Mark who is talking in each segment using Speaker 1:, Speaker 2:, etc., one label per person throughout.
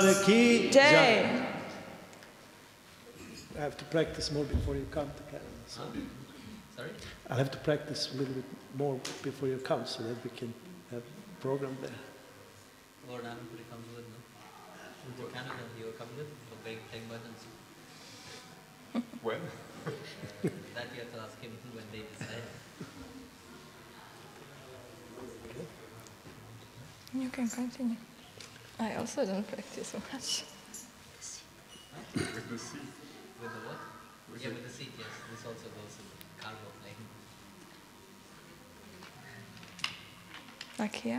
Speaker 1: Bhagwan ki
Speaker 2: Jai.
Speaker 1: I have to practice more before you come to Canada. So.
Speaker 3: Sorry?
Speaker 1: I'll have to practice a little bit more before you come so that we can have a program there.
Speaker 3: Lord Anupuri comes with, no? To Canada, you will come with for playing bhajans.
Speaker 4: When?
Speaker 3: That you have to ask him when they decide.
Speaker 2: You can continue. I also don't practice much.
Speaker 4: With the seat.
Speaker 3: With the what?
Speaker 4: With
Speaker 3: Yeah,
Speaker 4: the-
Speaker 3: with the seat, yes. This also goes in cargo plane.
Speaker 2: Like here?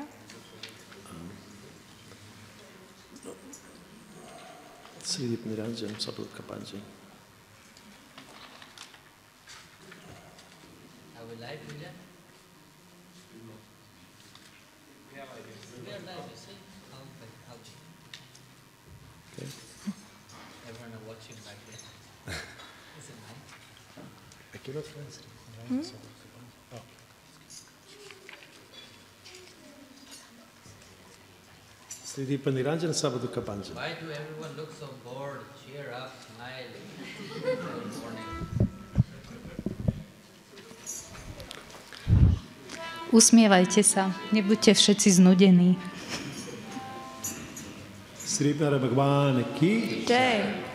Speaker 1: Sri Niranjan Sabut Kapanji.
Speaker 3: Are we live, Julia? We are live, you see? How
Speaker 1: Okay.
Speaker 3: everyone are watching back there. Is it nice?
Speaker 1: I cannot translate. Oh. Sri Niranjan Sabut Kapanji.
Speaker 3: Why do everyone look so bored? Cheer up, smile. Good morning.
Speaker 5: Usmievajte sa, nebuďte všetci znudení.
Speaker 1: Sri Bhagwan ki
Speaker 2: Jai.